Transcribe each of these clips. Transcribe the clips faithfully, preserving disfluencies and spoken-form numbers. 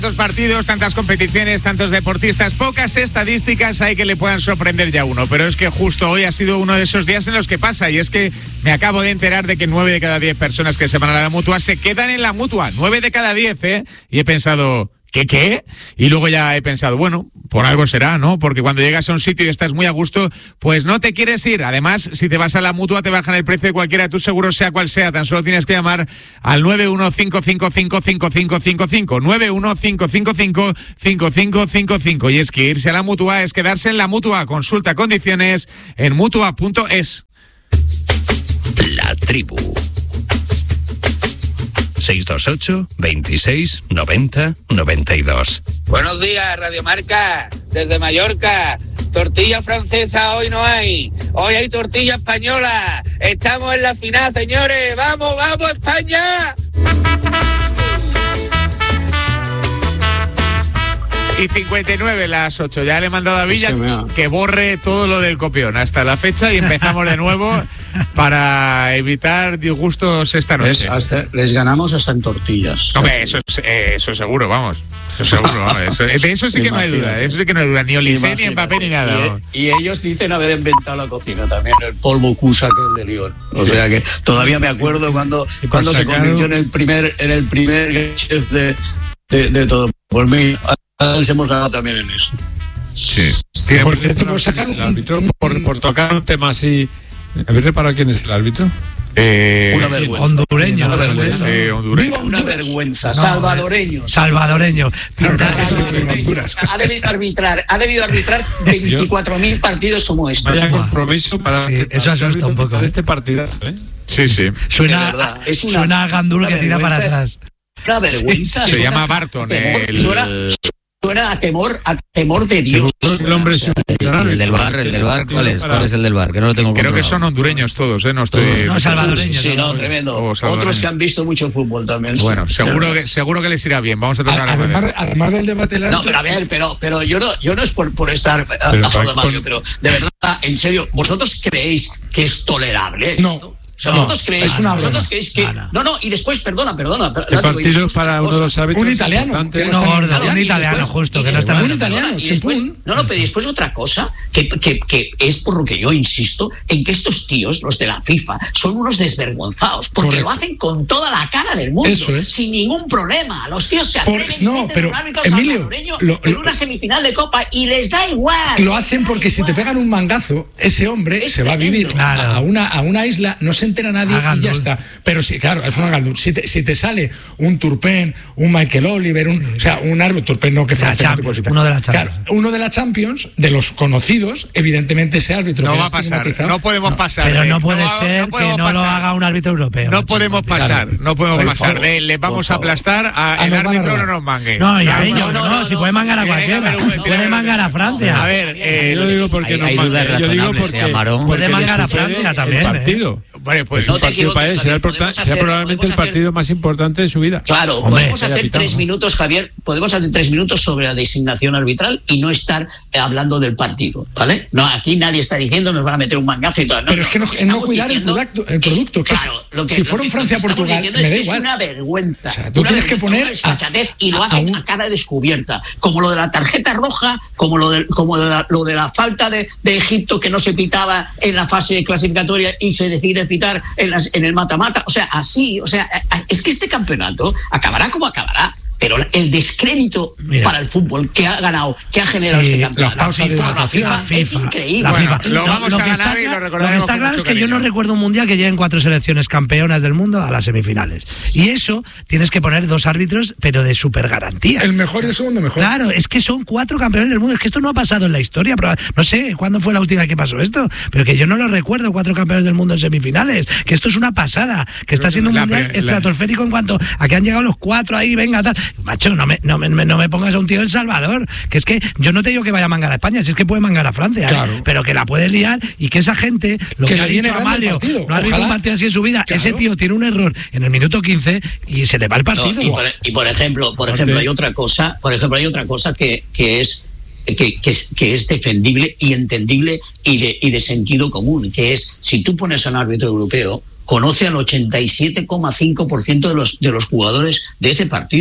Tantos partidos, tantas competiciones, tantos deportistas, pocas estadísticas hay que le puedan sorprender ya a uno, pero es que justo hoy ha sido uno de esos días en los que pasa, y es que me acabo de enterar de que nueve de cada diez personas que se van a la Mutua se quedan en la Mutua, nueve de cada diez, ¿eh? Y he pensado, ¿qué qué? Y luego ya he pensado, bueno, por algo será, ¿no? Porque cuando llegas a un sitio y estás muy a gusto, pues no te quieres ir. Además, si te vas a la Mutua te bajan el precio de cualquiera de tus seguros, sea cual sea. Tan solo tienes que llamar al nueve uno cinco cinco cinco cinco cinco cinco cinco, nueve uno cinco cinco cinco cinco cinco cinco cinco. Y es que irse a la Mutua es quedarse en la Mutua. Consulta condiciones en mutua punto es. La Tribu. seis dos ocho, veintiséis, noventa, noventa y dos. Buenos días, Radio Marca, desde Mallorca. Tortilla francesa hoy no hay, hoy hay tortilla española. Estamos en la final, señores. ¡Vamos, vamos, España! Y cincuenta y nueve las ocho. Ya le he mandado a Villa que borre todo lo del copión hasta la fecha y empezamos de nuevo para evitar disgustos esta noche. Les, hasta, les ganamos hasta en tortillas. Hombre, eso, es, eh, eso seguro, vamos. Eso seguro, vamos. Eso, de eso sí que no hay duda. Eso sí que no hay duda. Ni Olise, ni Mbappé, ni nada. Y, y ellos dicen haber inventado la cocina también, el polvo Cusa que el de León. O sea que todavía me acuerdo cuando, cuando se convirtió en el primer, en el primer chef de, de, de todo. Por mí, nos hemos ganado también en eso. Sí. Por cierto, por sacar el árbitro, por, por tocar un tema así. ¿Habéis reparado quién es el árbitro? Eh, una vergüenza. Hondureño. Una vergüenza. Eh, hondureño. Una vergüenza. Salvadoreño. Salvadoreño. Ha debido arbitrar, ha debido arbitrar veinticuatro mil partidos como este. Vaya compromiso para, sí, para eso asusta un poco. Para este partidazo, ¿eh? Sí, sí. Suena, verdad, es una, suena a Gandul que tira para atrás. Una vergüenza. Sí, se llama Barton. El... Suena, suena a temor, a temor de Dios. El hombre es el del bar, el del bar, ¿cuál es? ¿Cuál es el del bar? Que no lo tengo Creo que son hondureños todos, ¿eh? No estoy... No, salvadoreños. Sí, no, tremendo. Otros que han visto mucho fútbol también. Bueno, seguro que, seguro que les irá bien. Vamos a tratar a, además, además del debate... No, pero a ver, pero, pero yo, no, yo no es por, por estar a favor de Mario, pero de verdad, en serio, ¿vosotros creéis que es tolerable esto? No. O sea, vosotros creéis, es una vosotros creéis que... No, no, y después, perdona, perdona. Este partido es para uno de los árbitros. Un italiano. Que no, no, no, un italiano, después, justo, que no está un italiano. Y después, no, no, pero después otra cosa, que, que, que es por lo que yo insisto, en que estos tíos, los de la FIFA, son unos desvergonzados, porque Correcto. Lo hacen con toda la cara del mundo, Eso es. Sin ningún problema. Los tíos se atreven por, no, pero, un árbitro Emilio, lo, en una semifinal de Copa y les da igual. Lo hacen porque si te pegan un mangazo, ese hombre es se va a vivir claro. a, una, a una isla, no se entera nadie Hagan y ya está. Pero sí, claro, es una Galdún. Si te, si te sale un Turpin, un Michael Oliver, un, sí. o sea, un árbitro, Turpin no, que fue uno de la Champions. Claro, uno de la Champions, de los conocidos, evidentemente ese árbitro. No va a pasar, no podemos pasar. Pero eh. no puede no, ser no que no pasar. Lo haga un árbitro europeo. No podemos pasar, claro. no podemos por pasar. Favor, eh, le vamos a aplastar a, a el no árbitro no nos mangue. No, y a ellos, no, no, si puede mangar a cualquiera. Puede mangar a Francia. A ver, eh, yo digo porque no mangue. Yo digo porque puede mangar a Francia también. El partido. Vale, pues un partido para él será probablemente el partido más importante de su vida. Claro, Hombre, podemos hacer capitán, tres ¿no? minutos, Javier, podemos hacer tres minutos sobre la designación arbitral y no estar eh, hablando del partido, ¿vale? No, aquí nadie está diciendo nos van a meter un mangazo y todo. No, pero no, es que no, es no cuidar el producto, el producto que claro, es, lo que, si lo fuera que, Francia, Portugal, me da es igual. Es una vergüenza. O sea, tú una tienes vergüenza, que poner una desfachatez y lo a, hacen a, un... a cara descubierta, como lo de la tarjeta roja, como lo de, como de la, lo de la falta de, de Egipto que no se pitaba en la fase clasificatoria y se decide pitar en, las, en el mata-mata. O sea, así, o sea, es que este campeonato acabará como acabará, pero el descrédito Mira. para el fútbol que ha ganado, que ha generado sí, este campeonato, la pausa de FIFA, la FIFA, FIFA es increíble. La FIFA. Bueno, lo vamos lo, lo a ganar está, y lo recordamos. Lo que está claro es que cariño. yo no recuerdo un mundial que lleguen cuatro selecciones campeonas del mundo a las semifinales. Y eso tienes que poner dos árbitros, pero de super garantía. El mejor y el segundo mejor. Claro, es que son cuatro campeones del mundo. Es que esto no ha pasado en la historia. Pero no sé cuándo fue la última vez que pasó esto, pero que yo no lo recuerdo, cuatro campeones del mundo en semifinales. Que esto es una pasada, que está siendo un la, mundial la, estratosférico en cuanto a que han llegado los cuatro ahí, venga, tal. Macho, no me, no me, no me pongas a un tío del Salvador, que es que yo no te digo que vaya a mangar a España, si es que puede mangar a Francia, claro. ¿eh? Pero que la puede liar y que esa gente, lo que, que ha dicho Amalio, no ha visto un partido así en su vida, claro. Ese tío tiene un error en el minuto quince y se le va el partido. No, y, por, y por ejemplo, por ejemplo, hay otra cosa, por ejemplo, hay otra cosa que, que es Que, que, es, que es defendible y entendible y de, y de sentido común, que es, si tú pones a un árbitro europeo, conoce al ochenta y siete coma cinco por ciento de los, de los jugadores de ese partido.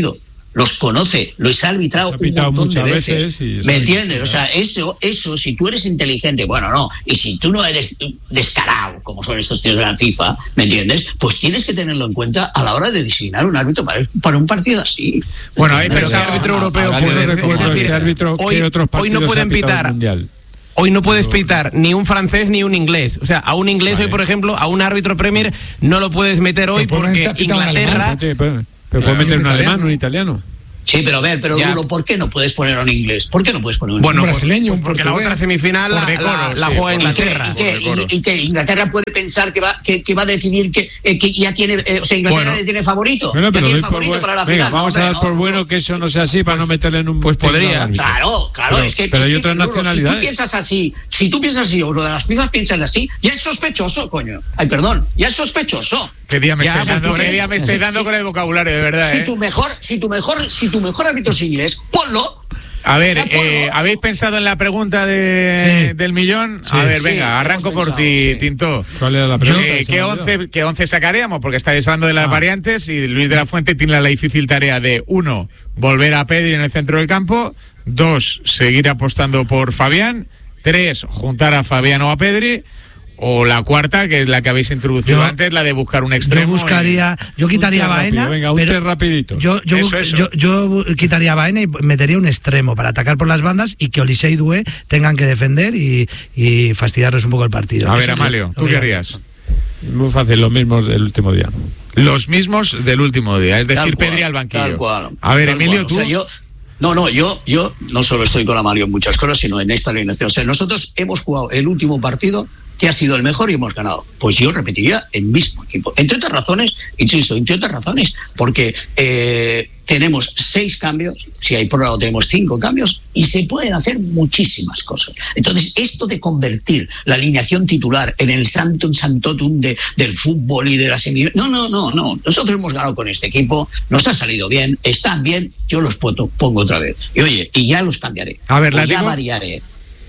los conoce, los ha arbitrado ha pitado un montón de muchas veces. veces y ¿Me entiendes? O sea, eso, eso, si tú eres inteligente, bueno, no, y si tú no eres descarado, como son estos tíos de la FIFA, ¿me entiendes? Pues tienes que tenerlo en cuenta a la hora de designar un árbitro para, para un partido así. Bueno, ahí pero pensaba, el árbitro europeo Yo no puede, recuerdo es decir, este árbitro hoy, que otros hoy no partidos pueden ha pitado el pitar. Mundial. Hoy no puedes pitar ni un francés ni un inglés. O sea, a un inglés Vale. hoy, por ejemplo, a un árbitro Premier no lo puedes meter hoy Pero porque pita un Inglaterra... Pero, pero, pero puede meter un alemán, un italiano. Sí, pero a ver, pero Ya. Rulo, ¿por qué no puedes poner a un inglés? ¿Por qué no puedes poner a un Bueno, Un pues- brasileño, pues un porque la portugués. otra semifinal la, Por decoro, la- la sí, juega por- Inglaterra. ¿Y que, Por y, y que Inglaterra puede pensar que va que, que va a decidir que, eh, que ya tiene, eh, o sea, Inglaterra Bueno. tiene favorito? Bueno, Ya pero tiene doy por favorito bueno. para la Venga, final. vamos No, a dar no, por no. bueno que eso no sea así para no meterle en un... pues podría. teclado al árbitro. Claro, claro, Pero- es que pero es hay que, otras Rulo, nacionalidades. Si tú piensas así, si tú piensas así, o lo de las FIFA piensan así, ya es sospechoso, coño. Ay, perdón, ya es sospechoso. ¿Qué día me Ya, estáis pues, dando, por qué eso- día me estáis sí, dando sí. con el vocabulario, de verdad, Si eh? tu mejor, si tu mejor, si tu mejor árbitro es inglés, ponlo. A ver, Ya, ponlo. eh, ¿habéis pensado en la pregunta de, Sí. del millón? Sí. A ver, Sí, venga, arranco hemos por pensado, ti, sí. Tinto. ¿Cuál era la pregunta? Eh, Se ¿qué, me ha olvidado. once, ¿Qué once sacaríamos? Porque estáis hablando de las Ah. variantes y Luis de la Fuente tiene la difícil tarea de, uno, volver a Pedri en el centro del campo, dos, seguir apostando por Fabián, tres, juntar a Fabián o a Pedri, o la cuarta, que es la que habéis introducido Yo- antes, la de buscar un Yo extremo. buscaría, yo quitaría a Un test Baena. rápido, venga, un pero test rapidito. Yo, yo, Eso, bus- eso. yo, yo quitaría a Baena y metería un extremo para atacar por las bandas y que Olise y Due tengan que defender y, y fastidiarles un poco el partido. Y, a Eso ver, es lo- Amalio, lo ¿tú que qué yo- harías? Muy fácil, los mismos del último día. Los mismos del último día, es decir, Tal cual, Pedri al banquillo. tal cual, a ver, tal Emilio, cual. tú... O sea, yo, no, no, yo, yo no solo estoy con Amalio en muchas cosas, sino en esta alineación. O sea, nosotros hemos jugado el último partido que ha sido el mejor y hemos ganado. Pues yo repetiría el mismo equipo. Entre otras razones, insisto, entre otras razones, porque eh, tenemos seis cambios, si hay prórroga tenemos cinco cambios, y se pueden hacer muchísimas cosas. Entonces, esto de convertir la alineación titular en el santum santotum de, del fútbol y de la semi... No, no, no, no. Nosotros hemos ganado con este equipo, nos ha salido bien, están bien, yo los pongo, pongo otra vez. Y oye, y ya los cambiaré. A ver, O la ya digo- variaré.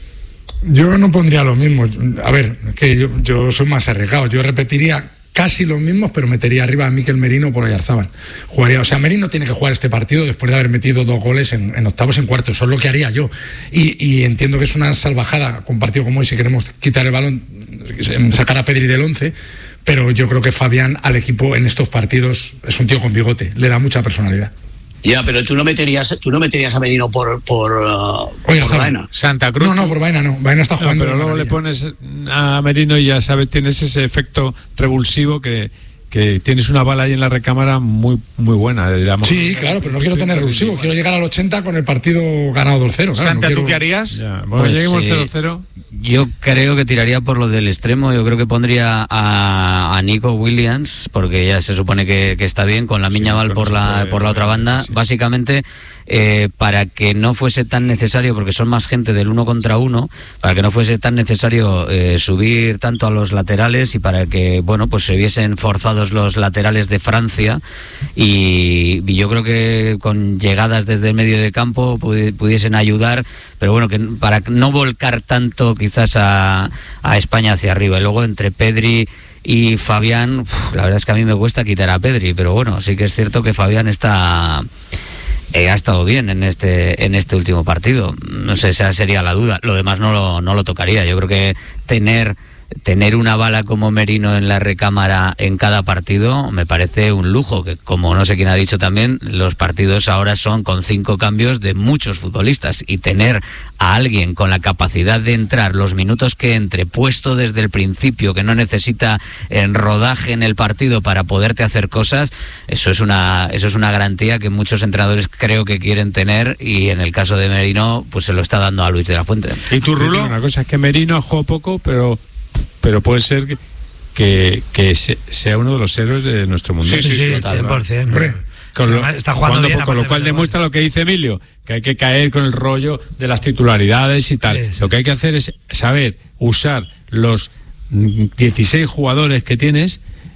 Yo no pondría lo mismo. A ver, que yo, yo soy más arriesgado. Yo repetiría casi los mismos, pero metería arriba a Mikel Merino por Oyarzábal. Jugaría, o sea, Merino tiene que jugar este partido después de haber metido dos goles en, en octavos, en cuartos. Eso es lo que haría yo. Y, y entiendo que es una salvajada con partido como hoy, si queremos quitar el balón, sacar a Pedri del once. Pero yo creo que Fabián al equipo en estos partidos es un tío con bigote, le da mucha personalidad. Ya, pero tú no meterías, tú no meterías a Merino por por, uh, por Oyarzábal. Baena. Santa Cruz. No, no, por Baena no. Baena está No, jugando. pero de luego le maravilla. pones a Merino y ya sabes, tienes ese efecto revulsivo que, que tienes una bala ahí en la recámara muy muy buena. Digamos. Sí, claro, pero no quiero tener revulsivo. Quiero llegar al ochenta con el partido ganado dos cero. Claro, Santa, no ¿tú quiero- qué harías? Ya, bueno, Pues, lleguemos eh, cero cero. Yo creo que tiraría por lo del extremo. Yo creo que pondría a, a Nico Williams, porque ya se supone que, que está bien, con la Sí, Miñaval con por eso la puede- por la otra banda. sí. Básicamente, eh, para que no fuese tan necesario, porque son más gente del uno contra uno, para que no fuese tan necesario eh, subir tanto a los laterales y para que, bueno, pues se viesen forzados los laterales de Francia y, y yo creo que con llegadas desde el medio de campo pudi- pudiesen ayudar, pero bueno, que para no volcar tanto quizás a, a España hacia arriba. Y luego entre Pedri y Fabián, uf, la verdad es que a mí me cuesta quitar a Pedri, pero bueno, sí que es cierto que Fabián está... Eh, ha estado bien en este en este último partido. No sé, esa sería la duda. Lo demás no lo, no lo tocaría. Yo creo que tener tener una bala como Merino en la recámara en cada partido me parece un lujo, que como no sé quién ha dicho también, los partidos ahora son con cinco cambios de muchos futbolistas y tener a alguien con la capacidad de entrar los minutos que entre, puesto desde el principio, que no necesita en rodaje en el partido para poderte hacer cosas, eso es una eso es una garantía que muchos entrenadores creo que quieren tener y en el caso de Merino pues se lo está dando a Luis de la Fuente. ¿Y tú, Rulo? Una cosa es que Merino ha jugado poco, pero pero puede ser que, que, que se- sea uno de los héroes de nuestro mundo. Sí, sí, sí, total, cien por ciento. Hombre, Con lo, Está jugando jugando bien, poco, lo aparte cual de- demuestra lo que dice Emilio, que hay que caer con el rollo de las titularidades y tal. Sí, sí. Lo que hay que hacer es saber usar los mm, dieciséis jugadores que tienes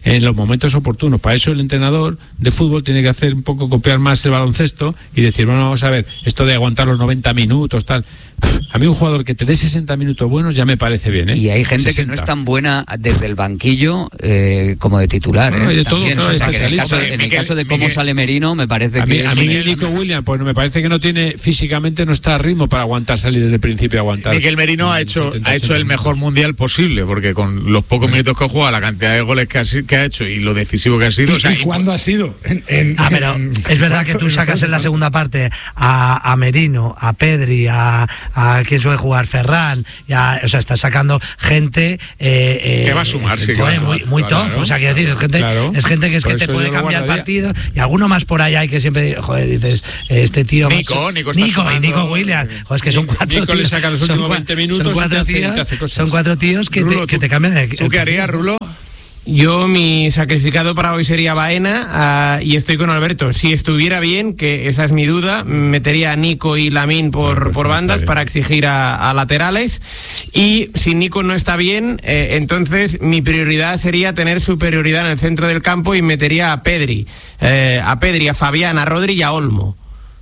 en los momentos oportunos. Para eso el entrenador de fútbol tiene que hacer un poco, copiar más el baloncesto y decir, bueno, vamos a ver, esto de aguantar los noventa minutos, tal. A mí un jugador que te dé sesenta minutos buenos ya me parece bien, ¿eh? Y hay gente sesenta. que no es tan buena desde el banquillo eh, como de titular, Bueno, ¿eh? y de todo, También, claro, o sea, que en el caso, Miguel, en el caso de cómo Miguel, sale Merino, me parece a mí, que... a es mí un- Nico Williams, pues me parece que no tiene, físicamente no está a ritmo para aguantar salir desde el principio, aguantar. Miguel Merino ha hecho setenta, ha hecho el ochenta mejor mundial posible, porque con los pocos minutos que ha jugado, la cantidad de goles que ha, si- que ha hecho y lo decisivo que ha sido, ¿Y, o sea, y cuándo ha sido? En, en- Ah, pero en- es verdad que tú sacas en la segunda parte a, a Merino, a Pedri, a, a quien suele jugar, Ferran, y a- o sea, está sacando gente eh, eh, Que va a sumar, sí, eh, que va a muy, sumar. muy Claro, top, o sea, quiero decir, es gente, claro. es gente que es Por que te eso puede yo lo cambiar guardaría. partido, y alguno más por ahí hay que siempre, joder, dices, este tío... Nico, macho, Nico está Nico y sumando. Nico Williams, joder, es que son cuatro Nico le tíos, saca los son últimos cua- veinte minutos son y cuatro te hace- y te tíos, hace cosas. son cuatro tíos que, Rulo, te, que ¿tú- te cambian el, ¿tú qué harías, Rulo? Yo, mi sacrificado para hoy sería Baena, ah, y estoy con Alberto. Si estuviera bien, que esa es mi duda, metería a Nico y Lamine por, Bueno, pues por no está bandas bien. para exigir a, a laterales. Y si Nico no está bien, eh, entonces mi prioridad sería tener superioridad en el centro del campo y metería a Pedri, eh, a Pedri, a Fabián, a Rodri y a Olmo.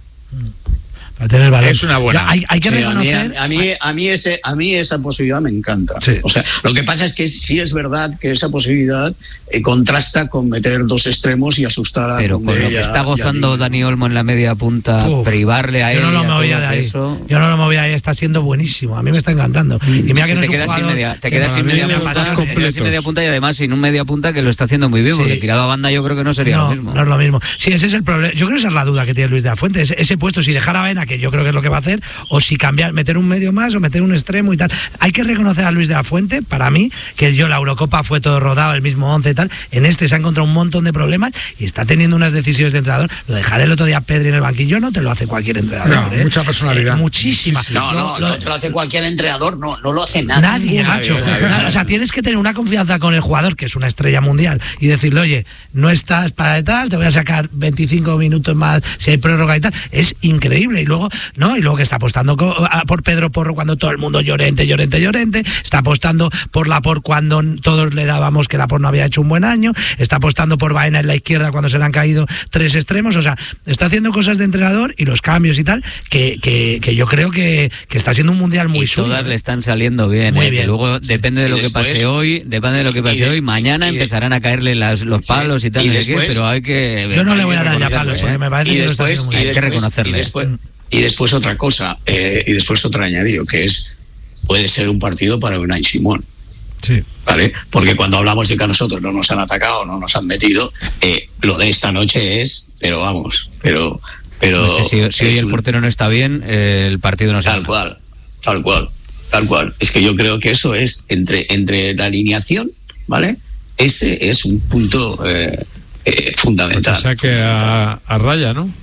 para tener el balón. Es una buena. Ya, hay, hay que Sí, a, mí, reconocer... a, mí, a, mí ese, a mí esa posibilidad me encanta. Sí. O sea, lo que pasa es que sí es verdad que esa posibilidad eh, contrasta con meter dos extremos y asustar a Pero con lo que está gozando Dani Olmo en la media punta, Uf, privarle a él yo no y lo a movía todo de ahí. eso... Yo no lo movía ahí, está siendo buenísimo. A mí me está encantando. Y mira que no te es un quedas sin jugador media, te que quedas no, sin a mí media me punta, apasiona. te quedas sin media punta y además sin un media punta que lo está haciendo muy bien, Sí. porque tirado a banda yo creo que no sería no, lo mismo. no es lo mismo. Sí, ese es el problema. Yo creo que esa es la duda que tiene Luis de la Fuente. Ese, ese puesto, si dejar a Baena, que yo creo que es lo que va a hacer, o si cambiar, meter un medio más o meter un extremo y tal. Hay que reconocer a Luis de la Fuente, para mí, que yo la Eurocopa fue todo rodado, el mismo once y tal. En este se ha encontrado un montón de problemas y está teniendo unas decisiones de entrenador. Lo dejar el otro día a Pedri en el banquillo no te lo hace cualquier entrenador. No, ¿eh? mucha personalidad. Eh, muchísima. No, no, Lo- no te lo hace cualquier entrenador, no, no lo hace nadie. Nadie, macho. nadie, nadie. Nada, o sea, tienes que tener una confianza con el jugador, que es una estrella mundial, y decirle, oye, no estás para tal, te voy a sacar veinticinco minutos más si hay prórroga y tal. Es increíble. Y luego, no, y luego que está apostando co- a- por Pedro Porro cuando todo el mundo llorente, llorente, llorente. Está apostando por Laporte cuando todos le dábamos que Laporte no había hecho un buen año. Está apostando por Baena en la izquierda cuando se le han caído tres extremos. O sea, está haciendo cosas de entrenador y los cambios y tal, que, que, que yo creo que, que está siendo un mundial muy y suyo. todas le están saliendo bien, Muy ¿eh? bien. Que luego depende de Y lo después- que pase hoy, depende de lo que y pase de- hoy, mañana y de- empezarán a caerle las, los palos y tal, y no sé qué, después- pero hay que Yo no hay le que voy a dar ya reconocerle, palos, porque ¿eh? me parece y que lo está después, haciendo muy y Hay bien. que después- reconocerle. Y después, y después otra cosa, eh, y después otro añadido, que es, puede ser un partido para Unai Simón. Sí. ¿Vale? Porque cuando hablamos de que a nosotros no nos han atacado, no nos han metido, eh, lo de esta noche es, pero vamos, pero... pero Es que si, si hoy es el un- portero no está bien, eh, el partido no se Tal gana. cual, tal cual, tal cual. Es que yo creo que eso es, entre, entre la alineación, ¿vale? Ese es un punto eh, eh, Que fundamental. saque a, a raya, ¿no?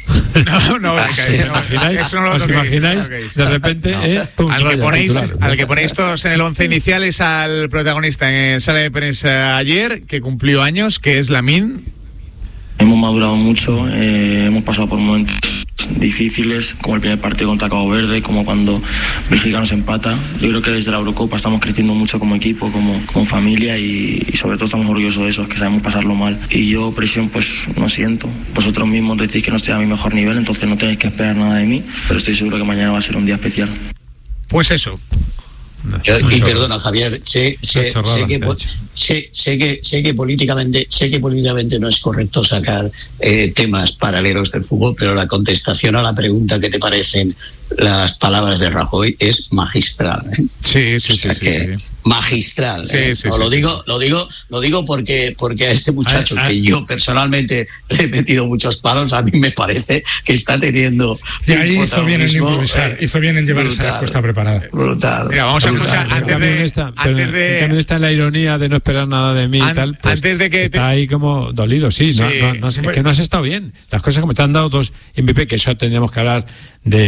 No, no, Ah, que sí. eso ¿Os no- imagináis? eso no lo ¿Os toquéis, imagináis? no lo toquéis. De repente, eh, pum, Al que, raya, ponéis, titular. al que ponéis todos en el once inicial es al protagonista en sala de prensa ayer, que cumplió años, que es Lamine. Hemos madurado mucho, eh, hemos pasado por momentos difíciles, como el primer partido contra Cabo Verde, como cuando Bélgica nos empata. Yo creo que desde la Eurocopa estamos creciendo mucho como equipo, como, como familia y, y sobre todo estamos orgullosos de eso, que sabemos pasarlo mal. Y yo presión pues no siento. Vosotros mismos decís que no estoy a mi mejor nivel, entonces no tenéis que esperar nada de mí, pero estoy seguro que mañana va a ser un día especial. Pues eso. Yo- y Mucho- perdona, Javier, sé, sé, chorrada sé que, que ha po- hecho. sé, sé que sé que políticamente sé que políticamente no es correcto sacar eh, temas paralelos del fútbol, pero la contestación a la pregunta que te parecen las palabras de Rajoy es magistral. ¿eh? Sí, sí, O sí, sea sí, que sí. magistral. Sí, ¿eh? sí, No, sí, lo sí. digo, lo digo, lo digo porque porque a este muchacho Ah, ah. que yo personalmente le he metido muchos palos, a mí me parece que está teniendo Y ahí un hizo bien en protagonismo, improvisar, eh, hizo bien en llevar esa brutal. respuesta preparada. Brutal. Mira, vamos a brutal. escuchar En antes cambio, de- en esta, pero antes en de- cambio está en la ironía de no esperar nada de mí An- y tal. Pues antes de que está te- ahí como dolido, sí. No, Sí. no, no sé, es que no has estado bien. Las cosas como te han dado dos M V P, que eso tendríamos que hablar de, de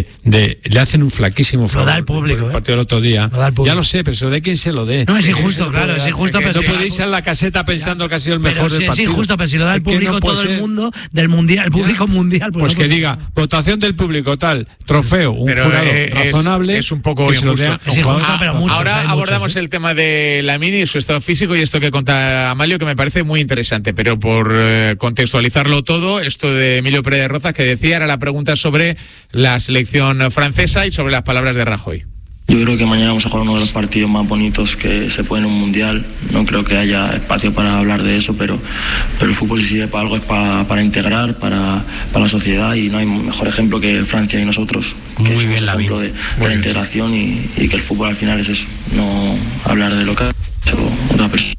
eh, le hacen un flaquísimo favor. Lo da el público, el ¿eh? partido del otro día. Lo da el público. Ya lo sé, pero se lo dé quien se lo dé. No, es injusto, no claro, puede es dar- injusto, es que pero no si- podéis ir a la caseta pensando que ha sido el mejor Pero del sí, partido. es injusto, pero si lo da el Es que público no puede todo el ser. mundo del mundial, el público mundial. Pues que no, diga, votación del público, tal, trofeo, un Pero, jurado eh, es- razonable. es un poco que se lo dé a injusto. un Es jugador injusto, pero razonable. mucho. Ahora hay abordamos muchos, ¿eh? el tema de Lamine y su estado físico y esto que cuenta Amalio, que me parece muy interesante, pero por eh, contextualizarlo todo, esto de Emilio Pérez de Rozas que decía, era la pregunta sobre la selección francesa y sobre las palabras de Rajoy. Yo creo que mañana vamos a jugar uno de los partidos más bonitos que se puede en un mundial. No creo que haya espacio para hablar de eso, pero, pero el fútbol, si sirve para algo, es para, para integrar, para, para la sociedad, y no hay mejor ejemplo que Francia y nosotros, que Muy somos bien, ejemplo de, de la integración y, y que el fútbol al final es eso, no hablar de lo que ha hecho otra persona.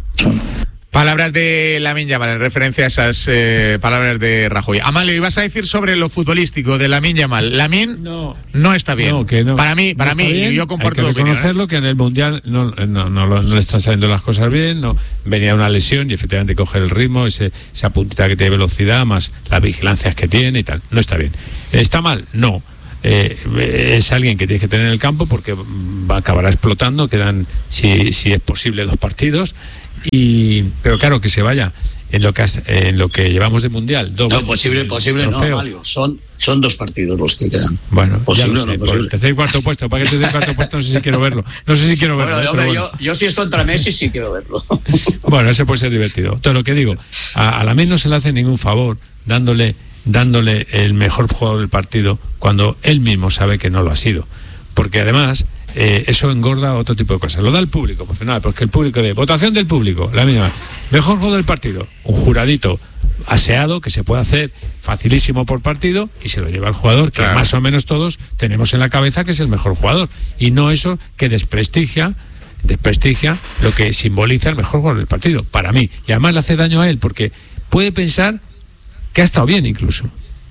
Palabras de Lamine Yamal en referencia a esas eh, palabras de Rajoy. Amalio, ibas a decir sobre lo futbolístico de Lamine Yamal. Lamine No. no está bien. No, que no. Para mí, No para está mí, bien. yo comparto Hay que tu opinión, ¿eh? reconocerlo que en el Mundial no, no, no, lo- no le están saliendo las cosas bien, no venía una lesión y efectivamente coger el ritmo, ese, esa puntita que tiene velocidad, más las vigilancias que tiene y tal. No está bien. ¿Está mal? No. Eh, es alguien que tienes que tener en el campo porque va, acabará explotando, quedan, si, si es posible, dos partidos. Y, pero claro, que se vaya en lo que has- en lo que llevamos de mundial. Dos No, veces posible, el posible no, trofeo. Amalio. Son, son dos partidos los que quedan. Bueno, Posible ya lo o no sé, por posible. el tercer y cuarto puesto, para que el tercer y cuarto puesto no sé si quiero verlo. No sé si quiero verlo. Bueno, eh, hombre, pero bueno. yo, yo si es contra Messi sí quiero verlo. Bueno, ese puede ser divertido. Todo lo que digo, a, a Lamine no se le hace ningún favor dándole, dándole el mejor jugador del partido cuando él mismo sabe que no lo ha sido. Porque además, eh, eso engorda otro tipo de cosas. Lo da el público, profesional, porque el público de votación del público, la misma. Mejor jugador del partido, un juradito aseado que se puede hacer facilísimo por partido y se lo lleva el jugador que Claro. más o menos todos tenemos en la cabeza que es el mejor jugador. Y no eso que desprestigia desprestigia lo que simboliza el mejor jugador del partido, para mí. Y además le hace daño a él, porque puede pensar que ha estado bien incluso.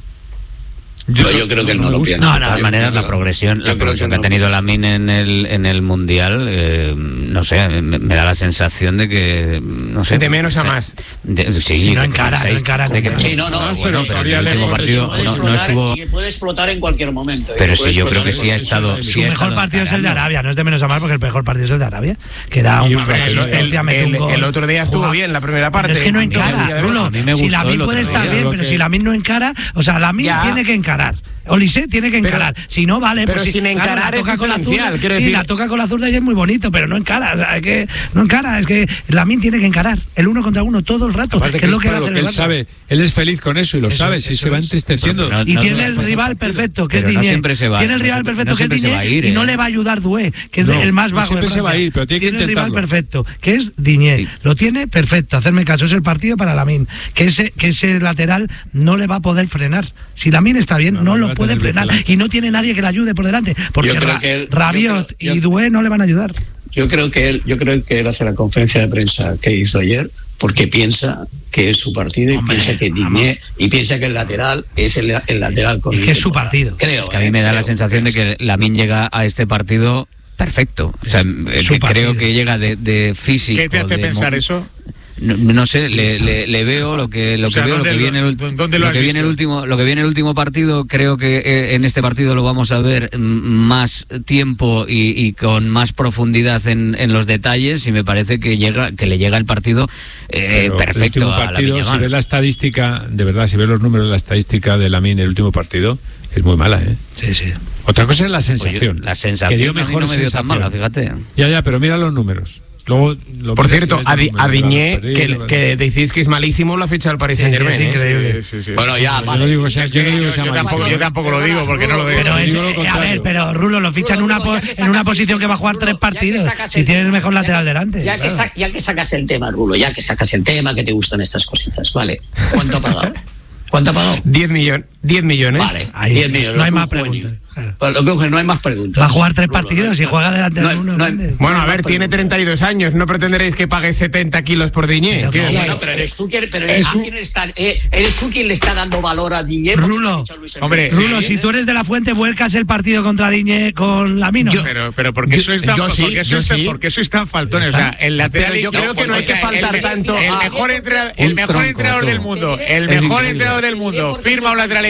Yo, yo creo que él no lo piensa. No, de todas Yo maneras, creo- la progresión, yo la creo progresión que no ha tenido lo piensa. Lamine en el, en el Mundial, eh, no sé, me, me da la sensación de que, no sé... De menos a o sea, más. de- sí, Sí, no de que encara, pensáis- no encara de que- con- Sí, no, no, Además, bueno, pero pero en el todavía último lejos, partido Puede no, no explotar estuvo... y puede explotar en cualquier momento. ¿eh? Pero Puede sí, yo creo que explotar sí ha en estado... cualquier sí Su ha mejor estado partido es el de encarando. Arabia, no es de menos a más porque el mejor partido es el de Arabia, que da una hombre, el- asistencia, el, mete un el- gol. el otro día estuvo juega- bien la primera parte. Pero es que no A mí me encara, gusta, Rulo. a mí me Si gustó Lamine el otro puede estar día, bien, lo pero que- si Lamine no encara, o sea, Lamine Ya. tiene que encarar. Olise tiene que Pero- encarar. Si no, vale, pero pues sin sí, claro, encarar la es toca con la diferencial, zurda. quiero Sí, decir- la toca con la zurda y es muy bonito, pero no encara. O sea, es que no encara, es que Lamine tiene que encarar. El uno contra uno todo el rato, Aparte que es lo que le claro, hace que él el Barça. sabe, él es feliz con eso y lo Eso, sabe, si eso se va es. entristeciendo. No, Y no, tiene no, el no, rival no, perfecto, que es pero no Diñé. siempre se va, Tiene el no rival siempre- perfecto, no que es siempre se Diñé, va a ir, y no ¿eh? le va a ayudar Doué, que es No, el más no bajo. de siempre se va a Francia. ir, pero tiene que el rival intentarlo. perfecto, que es Diñé. Sí. Lo tiene perfecto, hacerme caso, es el partido para Lamine. Que ese, que ese lateral no le va a poder frenar. Si Lamine está bien, No, no, no, lo va a puede tener frenar. vigilante. Y no tiene nadie que le ayude por delante. Porque Yo creo Ra- que él- Rabiot yo creo- y yo- Doué no le van a ayudar. Yo creo que él, yo creo que él hace la conferencia de prensa que hizo ayer porque piensa que es su partido y Hombre, piensa que vamos. Diñé y piensa que el lateral es el, el lateral con Es el que es su temporada. partido. Creo, Es que a mí eh, me da la creo. sensación de que Lamine llega a este partido perfecto. O sea, eh, su que creo partido. que llega de, de físico. ¿Qué te hace de pensar mo- eso? No, no sé, le, le- le veo lo que lo O sea, que veo, lo ¿dónde que lo- viene el, ulti- dónde lo lo has que viene el visto? último, lo que viene el último partido. Creo que eh, en este partido lo vamos a ver mm, más tiempo y, y con más profundidad en, en los detalles y me parece que llega que le llega el partido eh, Pero perfecto el último a partido, Lamine si Yamal. ves la estadística, de verdad, si ves los números de la estadística de Lamine el último partido, es muy mala, ¿eh? Sí, sí. Otra cosa es la Oye, sensación. la sensación que dio a mí mejor no me dio tan sensación. mala, fíjate. Ya, ya, pero mira los números. Luego, lo Por miras y cierto, ves a, los Di- números, a Diñé, claro, que, perdido, que decís que es malísimo, lo ha fichado el Paris Sí, Saint sí, Germain. es increíble. Sí, sí, sí. Bueno, ya, Yo vale. no digo que sea, yo no digo que sea yo, tampoco, malísimo. yo tampoco lo digo porque no lo veo. Pero, Yo es, digo lo eh, a contrario. ver, pero Rulo lo fichan en una, po- en una posición que va a jugar tres partidos. Si tiene el mejor lateral delante. Ya que, claro. sa- ya que sacas el tema, Rulo, ya que sacas el tema, que te gustan estas cositas, vale. ¿Cuánto ha pagado? ¿Cuánto ha pagado? diez millones. diez millones. Vale, Ahí, diez millones. no hay lo más que un juvenil. preguntas, claro. Pues lo que coge, no hay más preguntas. Va a jugar tres Rulo, partidos no hay- y juega delante no de hay- uno. no hay- Méndez. Bueno, a No hay ver, más tiene preguntas. treinta y dos años, no pretenderéis que pague setenta kilos por Diñé. Pero Quiero que- decir, Bueno, pero eres tú quien, pero eres, tú quien le está, eh, eres tú quien le está dando valor a Diñé. porque Rulo, te ha dicho Luis Enrique. hombre, Rulo, sí, si tú eres de la Fuente, vuelcas el partido contra Diñé con Lamino. Yo- Pero, pero ¿por qué Yo- sois tan, yo sí, ¿por qué yo sois tan- sí. por qué sois tan faltones? O sea, el lateral Pero yo izquierdo, creo que no hay o sea, que faltar el, tanto El a- mejor, entrenador, Un el mejor tronco, entrenador todo. del mundo, el Es mejor increíble. entrenador del mundo, firma un lateral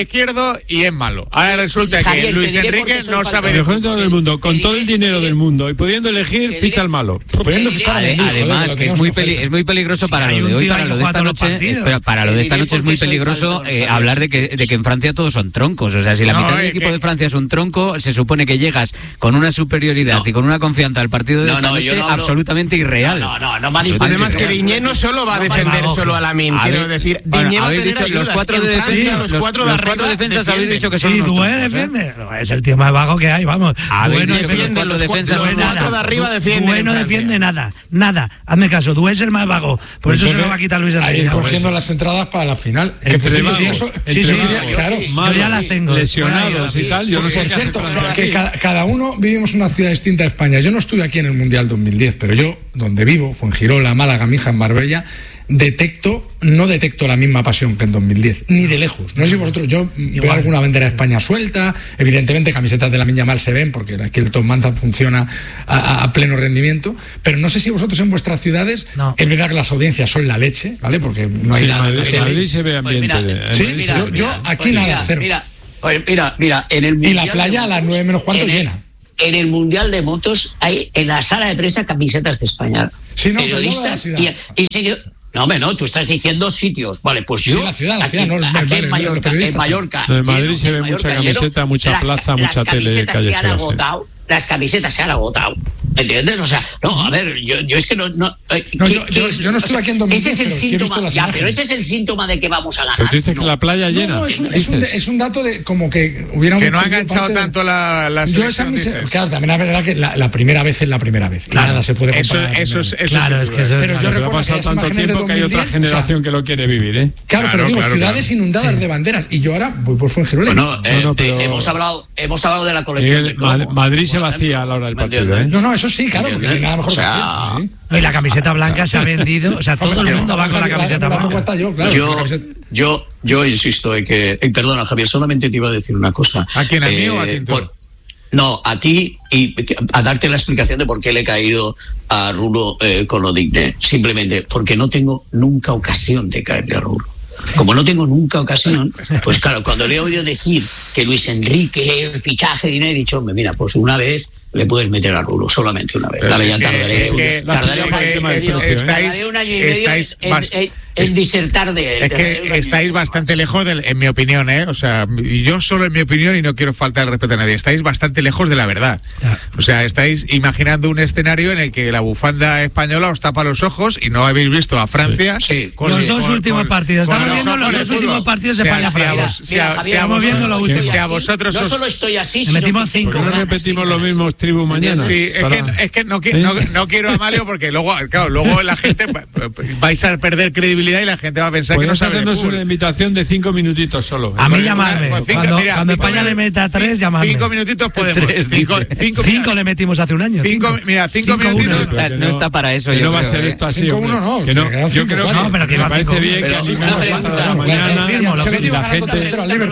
izquierdo y es malo. Ahora resulta Javier, que Luis Enrique no sabe... El mejor entrenador del mundo, con todo el dinero del mundo y pudiendo elegir, ficha al malo. Pudiendo fichar al malo. Además, que es muy, peli es muy peligroso para lo de hoy, para lo de esta noche. Pero para lo de esta noche es muy peligroso eh, hablar de que, de que en Francia todos son troncos. O sea, si la no, mitad del equipo que... de Francia es un tronco, se supone que llegas con una superioridad no. y con una confianza al partido de no, esta no, noche no absolutamente irreal. No, no, no, no Además que Diñé no solo va a defender solo a Lamine, quiero decir, Diñé va a tener dicho, los cuatro de defensa, los, los cuatro de los cuatro defensas habéis dicho que son sí, Dubé defiende. Es el tío más vago que hay, vamos. Bueno defiende, los defensas son cuatro de arriba defienden. Bueno defiende nada, nada. Hazme caso, Dubé es el más vago. Por eso se lo va a quitar Luis Enrique. Ahí cogiendo las entradas para la final. Entre vagos, sí, sí, claro. Yo ya las tengo. Lesionados y tal. Yo no sé qué hace Francia que cada uno vivimos una ciudad distinta de España. Yo no estuve aquí en el Mundial dos mil diez, pero yo, donde vivo, Fuengirola, Málaga, Mija, en Marbella, detecto, no detecto la misma pasión que en dos mil diez, ni de lejos. No sé si vosotros, yo Igual. veo alguna bandera de España suelta, evidentemente camisetas de la Miña Mal se ven, porque aquí el Tom Manza funciona a, a pleno rendimiento, pero no sé si vosotros en vuestras ciudades, no. es verdad que las audiencias son la leche, ¿vale? Porque no hay sí, nada. Madrid, en Madrid se ve ambiente. Pues mira, de, sí, mira, yo, yo aquí pues nada, mira, cero. Mira, pues mira, mira, en el y la playa a las nueve menos cuarto llena. En el Mundial de Motos hay en la sala de prensa camisetas de España. Sí, no, periodistas no y, y seguido, no, hombre, no, tú estás diciendo sitios. Vale, pues yo. Sí, la ciudad, la aquí, ciudad, no, aquí vale, en Mallorca, no, en Mallorca. No, en Madrid lleno, se ve mucha Mallorca, camiseta, lleno, mucha plaza, las, mucha las tele callejera. Se han agotado, las camisetas se han agotado. ¿Entiendes? O sea, no, a ver, yo, yo es que no. No, eh, no yo, yo, yo no estuve o sea, aquí en dos mil diez, ese es el pero síntoma, sí he visto las ya, imágenes. pero ese es el síntoma de que vamos a ganar. Pero tú dices no. que la playa llena. No, es un, es un, es un dato de como que hubiera que un no ha enganchado tanto de, la, la yo esa mis, claro, también es verdad que la, la primera vez es la primera vez. Claro, nada se puede comparar. Eso, eso es, eso claro, es que eso pero yo recuerdo ha pasado tanto tiempo que hay otra generación que lo quiere vivir, ¿eh? Claro, pero digo, ciudades inundadas de banderas y yo ahora voy por Fuengirola. No, hemos hablado, hemos hablado de la colección. Madrid se vacía a la hora del partido, ¿eh? No, no, eso sí, claro, porque no hay nada mejor que Sí. Y la camiseta blanca se ha vendido, o sea, todo el mundo va con la camiseta blanca. Yo, claro, yo, yo, yo insisto en que, eh, perdona Javier, solamente te iba a decir una cosa. ¿A quién, a mí eh, o a ti? Por, no, a ti y a darte la explicación de por qué le he caído a Rulo eh, con lo digne. Simplemente porque no tengo nunca ocasión de caerle a Rulo. Como no tengo nunca ocasión, pues claro, cuando le he oído decir que Luis Enrique, el fichaje, y he dicho, mira, pues una vez le puedes meter a Rulo, solamente una vez. Dale, ya tardaré, que, tardaré, que, tardaré, que, tardaré, que, tardaré estáis, un año y medio estáis en, en, en disertar de él. Es que estáis bastante lejos, de, en mi opinión, ¿eh? O sea, yo solo en mi opinión, y no quiero faltar el respeto a nadie, estáis bastante lejos de la verdad. O sea, estáis imaginando un escenario en el que la bufanda española os tapa los ojos y no habéis visto a Francia. Sí. Con, los dos con, últimos con, partidos. Estamos con viendo los dos últimos partidos de España-Francia. Estamos viendo los últimos. Si a vosotros no solo estoy así, sino metimos cinco. ¿No repetimos los mismos tribu mañana? Sí, es que, es que no, no, no quiero a Malio porque luego, claro, luego la gente vais a perder credibilidad y la gente va a pensar que no sabe hacernos una invitación de cinco minutitos solo. A mí llamarme. Pues cinco, cuando mira, cuando España le meta tres, llamarme. Cinco minutitos podemos. Tres, cinco, cinco, cinco le metimos hace un año. Cinco, cinco. Mira, cinco, cinco minutitos. No está, no está para eso. Que yo no va creo, a ser eh. esto así. Cinco, uno, no, que no. Yo creo no, pero que me parece bien que así menos cuatro de la mañana la gente.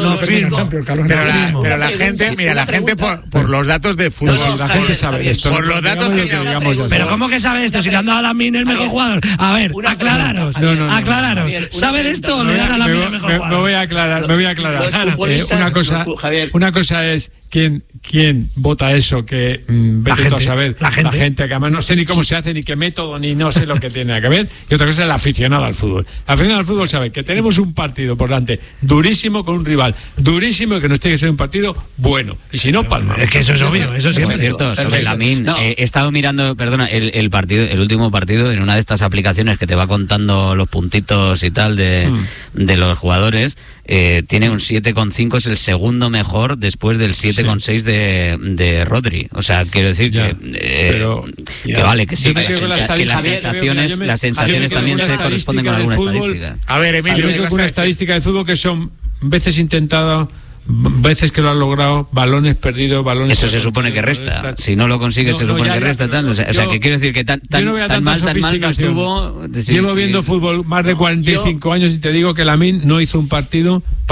Pero la gente, mira, la gente por los datos de fútbol. La gente sabe esto. Por los datos que digamos. Pero ¿cómo que sabe esto? Si le han dado a Lamine el mejor jugador. A ver, aclararos. Aclararos. ¿Sabe de esto? Le dan a Lamine el mejor jugador. Me voy a aclarar, me voy a aclarar. Una cosa, una cosa es quién quién vota eso, que mmm, vete tú a saber, la gente. la gente, que además no sé ni cómo se hace, ni qué método, ni no sé lo que tiene que ver, y otra cosa es el aficionado al fútbol. El aficionado al fútbol sabe que tenemos un partido por delante durísimo con un rival durísimo y que nos tiene que ser un partido bueno, y si no, palma. Es que eso es obvio, eso siempre es cierto. Sobre Lamine, no. eh, he estado mirando, perdona, el, el partido, el último partido, en una de estas aplicaciones que te va contando los puntitos y tal de, mm. de los jugadores. Eh, tiene un siete coma cinco, es el segundo mejor después del siete coma seis sí. de, de Rodri. O sea, quiero decir ya, que, eh, pero, que ya. vale, que sí, que, que, la que las sensaciones, me, las sensaciones también se corresponden con alguna fútbol, estadística. A ver, Emilio, yo creo que una estadística de fútbol que son veces intentado, veces que lo han logrado, balones perdidos, balones... Eso se supone que resta. Tal. Si no lo consigues, no, se supone no, ya, que resta. Ya, tal. O sea, yo, o sea, que quiero decir que tan, tan, no tan mal, tan mal no estuvo... Sí, Llevo sí. viendo fútbol más de cuarenta y cinco yo, años y te digo que Lamine no hizo un partido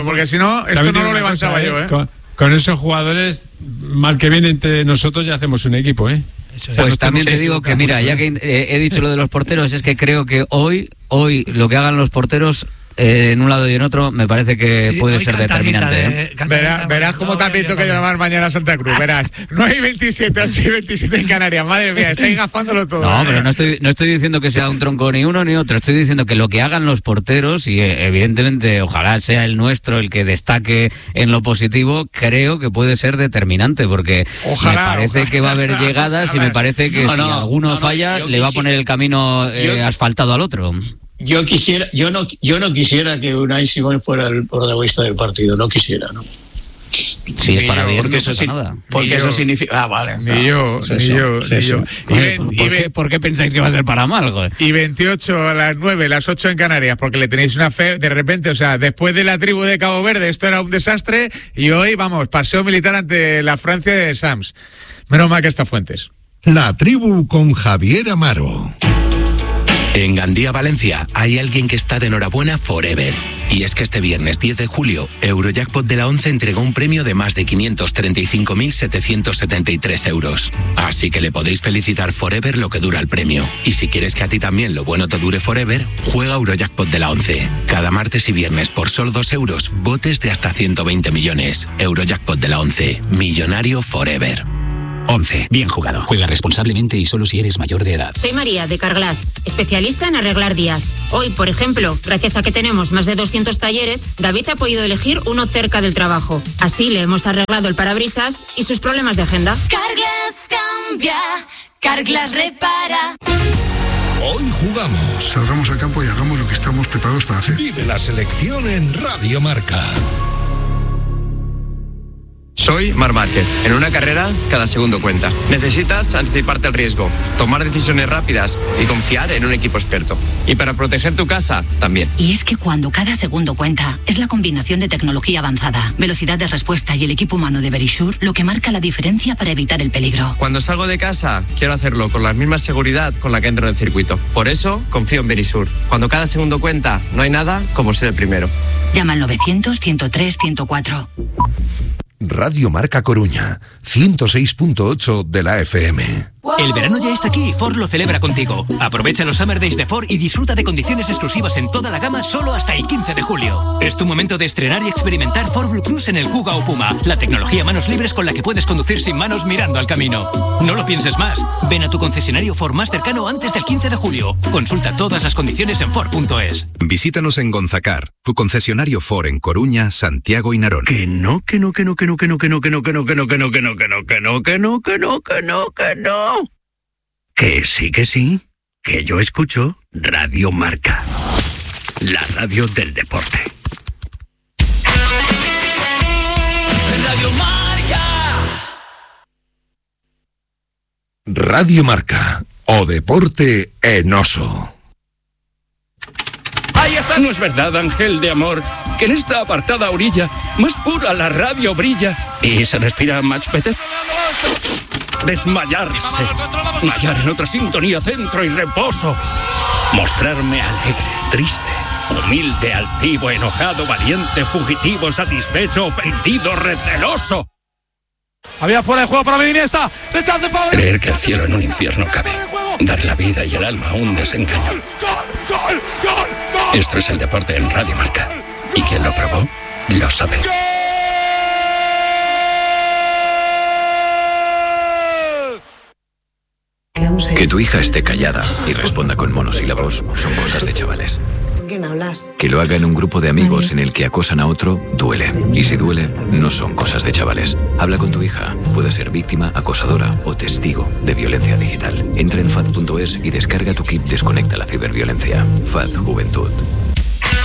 eso, porque si no, esto no lo levantaba cosa, yo, ¿eh? Con, con esos jugadores, mal que viene entre nosotros ya hacemos un equipo, ¿eh? Pues también te digo que, mira, ya que he dicho lo de los porteros, es que creo que hoy, hoy lo que hagan los porteros eh, en un lado y en otro, me parece que sí, puede ser determinante. De, ¿eh? Verás, verás cómo también toca llamar mañana a Santa Cruz, verás. nueve y veintisiete, ocho y veintisiete en Canarias, madre mía, estáis gafándolo todo. No, ¿eh? pero no estoy, no estoy diciendo que sea un tronco ni uno ni otro, estoy diciendo que lo que hagan los porteros, y evidentemente ojalá sea el nuestro el que destaque en lo positivo, creo que puede ser determinante, porque ojalá, me parece ojalá, que va a haber llegadas ojalá. Y me parece que no, si no, alguno no, no, falla, le va a poner el camino eh, yo, asfaltado al otro. Yo quisiera, yo no, yo no quisiera que Unai Simón fuera el protagonista del partido, no quisiera, ¿no? Sí, es para bien, porque, no eso, pasa nada. porque eso significa... Ah, vale. Ni no, yo, pues ni eso, yo, ni eso. yo. Y Oye, ¿por, y qué, ¿Por qué pensáis que va a ser para mal, güey? Y veintiocho a las nueve, las ocho en Canarias, porque le tenéis una fe, de repente, o sea, después de la tribu de Cabo Verde, esto era un desastre, y hoy, vamos, paseo militar ante la Francia de Sams. Menos mal que está Fuentes. La tribu con Javier Amaro. En Gandía, Valencia, hay alguien que está de enhorabuena forever. Y es que este viernes diez de julio, Eurojackpot de la once entregó un premio de más de quinientos treinta y cinco mil setecientos setenta y tres euros. Así que le podéis felicitar forever lo que dura el premio. Y si quieres que a ti también lo bueno te dure forever, juega Eurojackpot de la once. Cada martes y viernes por solo dos euros, botes de hasta ciento veinte millones. Eurojackpot de la once. Millonario forever. once. Bien jugado. Juega responsablemente y solo si eres mayor de edad. Soy María, de Carglass, especialista en arreglar días. Hoy, por ejemplo, gracias a que tenemos más de doscientos talleres, David ha podido elegir uno cerca del trabajo. Así le hemos arreglado el parabrisas y sus problemas de agenda. Carglass cambia, Carglass repara. Hoy jugamos. Salgamos al campo y hagamos lo que estamos preparados para hacer. Vive la selección en Radio Marca. Soy Marc Márquez. En una carrera, cada segundo cuenta. Necesitas anticiparte al riesgo, tomar decisiones rápidas y confiar en un equipo experto. Y para proteger tu casa, también. Y es que cuando cada segundo cuenta, es la combinación de tecnología avanzada, velocidad de respuesta y el equipo humano de Verisure lo que marca la diferencia para evitar el peligro. Cuando salgo de casa, quiero hacerlo con la misma seguridad con la que entro en el circuito. Por eso, confío en Verisure. Cuando cada segundo cuenta, no hay nada como ser el primero. Llama al novecientos, ciento tres, ciento cuatro. Radio Marca Coruña, ciento seis punto ocho de la F M. El verano ya está aquí y Ford lo celebra contigo. Aprovecha los Summer Days de Ford y disfruta de condiciones exclusivas en toda la gama solo hasta el quince de julio. Es tu momento de estrenar y experimentar Ford Blue Cruise en el Kuga o Puma, la tecnología manos libres con la que puedes conducir sin manos mirando al camino. No lo pienses más. Ven a tu concesionario Ford más cercano antes del quince de julio. Consulta todas las condiciones en Ford punto es. Visítanos en Gonzacar, tu concesionario Ford en Coruña, Santiago y Narón. Que no, que no, que no, que no, que no, que no, que no, que no, que no, que no, que no, que no, que no, que no, que no, que no, que no. Que sí, que sí, que yo escucho Radio Marca, la radio del deporte. Radio Marca. Radio Marca, o deporte en oso. Ahí está. No es verdad, ángel de amor, que en esta apartada orilla, más pura la radio brilla y se respira much better. Desmayarse, mallar en otra sintonía, centro y reposo, mostrarme alegre, triste, humilde, altivo, enojado, valiente, fugitivo, satisfecho, ofendido, receloso. Había fuera de juego para Iniesta, rechace para... Creer que el cielo en un infierno cabe, dar la vida y el alma a un desengaño. ¡Gol, gol, gol, gol! Esto es el deporte en Radio Marca, y quien lo probó, lo sabe. Que tu hija esté callada y responda con monosílabos son cosas de chavales. ¿Con quién hablas? Que lo haga en un grupo de amigos en el que acosan a otro, duele. Y si duele, no son cosas de chavales. Habla con tu hija. Puede ser víctima, acosadora o testigo de violencia digital. Entra en F A D punto es y descarga tu kit Desconecta la ciberviolencia. F A D Juventud.